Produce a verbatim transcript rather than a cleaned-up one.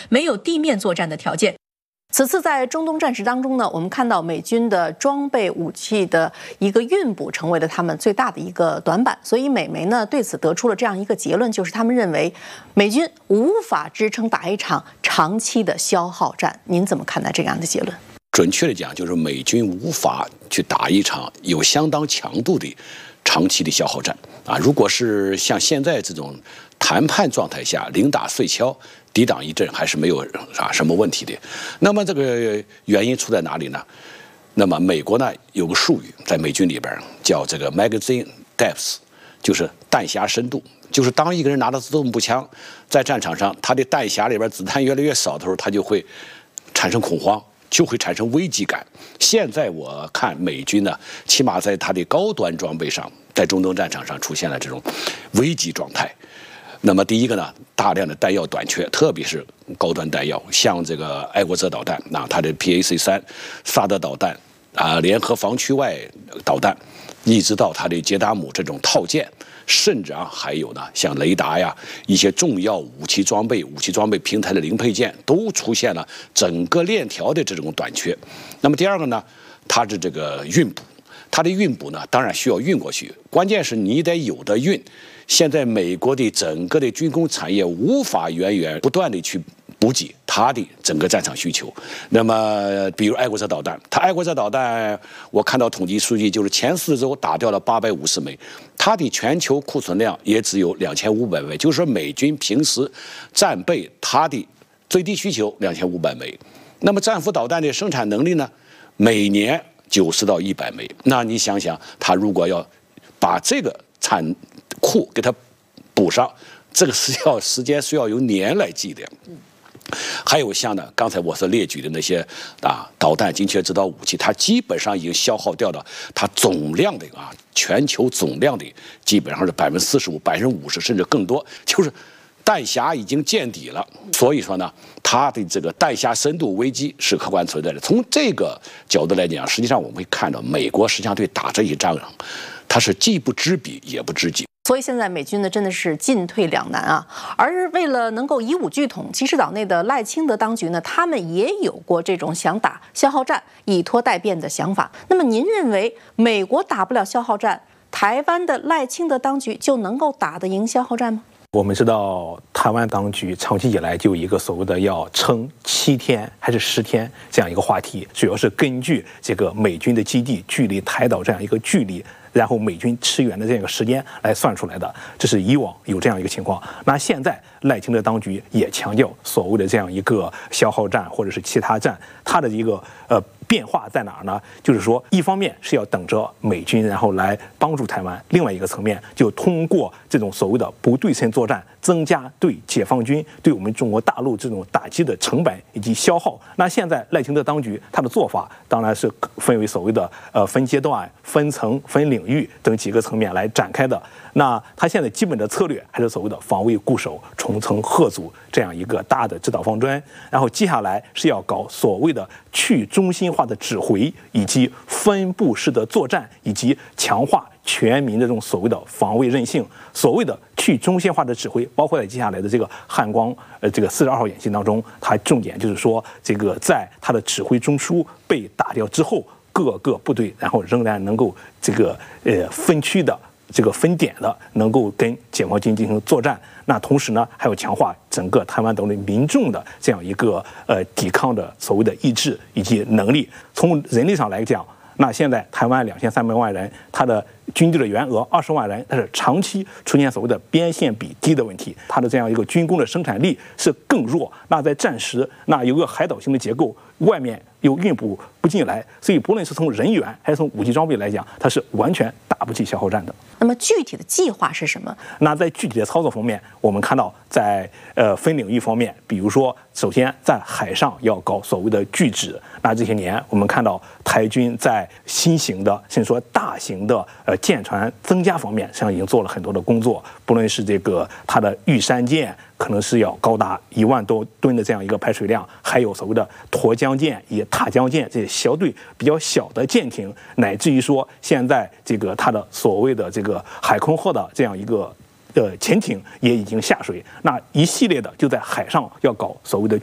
没有地面作战的条件。此次在中东战事当中呢，我们看到美军的装备武器的一个运补成为了他们最大的一个短板，所以美媒呢对此得出了这样一个结论，就是他们认为美军无法支撑打一场长期的消耗战。您怎么看待这样的结论？ 准确的讲，就是美军无法去打一场有相当强度的长期的消耗战啊！如果是像现在这种谈判状态下，零打碎敲，抵挡一阵还是没有啊什么问题的。那么这个原因出在哪里呢？那么美国呢有个术语在美军里边叫这个 magazine depth， 就是弹匣深度。就是当一个人拿到自动步枪在战场上，他的弹匣里边子弹越来越少的时候，他就会产生恐慌，就会产生危机感。现在我看美军呢，起码在他的高端装备上，在中东战场上出现了这种危机状态。那么第一个呢，大量的弹药短缺，特别是高端弹药，像这个爱国者导弹，那它的 P A C 三、萨德导弹啊、联合防区外导弹，一直到它的捷达姆这种套件，甚至啊还有呢，像雷达呀，一些重要武器装备、武器装备平台的零配件，都出现了整个链条的这种短缺。那么第二个呢，它是这个运补，它的运补呢，当然需要运过去，关键是你得有的运。现在美国的整个的军工产业无法源源不断的去补给它的整个战场需求。那么，比如爱国者导弹，它爱国者导弹，我看到统计数据，就是前四周打掉了八百五十枚，它的全球库存量也只有两千五百枚，就是说美军平时战备它的最低需求两千五百枚。那么战斧导弹的生产能力呢，每年九十到一百枚。那你想想，它如果要把这个产库给它补上，这个是要时间是要由年来计的。还有像呢，刚才我所列举的那些啊导弹精确制导武器，它基本上已经消耗掉了它总量的啊全球总量的基本上是百分之四十五、百分之五十甚至更多，就是弹匣已经见底了。所以说呢，它的这个弹匣深度危机是客观存在的。从这个角度来讲，实际上我们会看到，美国实际上对打这一仗，它是既不知彼也不知己。 所以现在美军呢真的是进退两难啊。而为了能够以武拒统，其实岛内的赖清德当局呢，他们也有过这种想打消耗战、以拖待变的想法。那么您认为美国打不了消耗战，台湾的赖清德当局就能够打得赢消耗战吗？ 我们知道，台湾当局长期以来就有一个所谓的要撑七天还是十天这样一个话题，主要是根据这个美军的基地距离台岛这样一个距离，然后美军驰援的这样一个时间来算出来的。这是以往有这样一个情况。那现在赖清德当局也强调所谓的这样一个消耗战或者是其他战，它的一个呃变化在哪儿呢？就是说，一方面是要等着美军然后来帮助台湾，另外一个层面就通过这种所谓的不对称作战，增加对解放军对我们中国大陆这种打击的成本以及消耗。那现在赖清德当局他的做法当然是分为所谓的呃分阶段、分层、分领域等几个层面来展开的。那他现在基本的策略还是所谓的防卫固守、重层贺阻这样一个大的指导方针，然后接下来是要搞所谓的去中心化的指挥，以及分布式的作战，以及强化全民的这种所谓的防卫韧性。所谓的去中心化的指挥，包括在接下来的这个汉光呃这个四十二号演习当中，它重点就是说，这个在它的指挥中枢被打掉之后，各个部队然后仍然能够这个呃分区的。这个分点的能够跟解放军进行作战，那同时呢，还要强化整个台湾岛内民众的这样一个呃抵抗的所谓的意志以及能力。从人力上来讲，那现在台湾两千三百万人，它的军队的员额二十万人，但是长期出现所谓的边线比低的问题，它的这样一个军工的生产力是更弱。那在战时，那有个海岛型的结构，外面又运补不进来，所以不论是从人员还是从武器装备来讲，它是完全打不起消耗战的。 那么具体的计划是什么？ 那在具体的操作方面，我们看到在呃分领域方面，比如说，首先在海上要搞所谓的拒止。那这些年我们看到台军在新型的甚至说大型的呃舰船增加方面，实际上已经做了很多的工作。不论是这个它的玉山舰，可能是要高达一万多吨的这样一个排水量，还有所谓的沱江舰、以塔江舰这些小队比较小的舰艇，乃至于说现在这个它的所谓的这个海空号的这样一个呃潜艇也已经下水。那一系列的就在海上要搞所谓的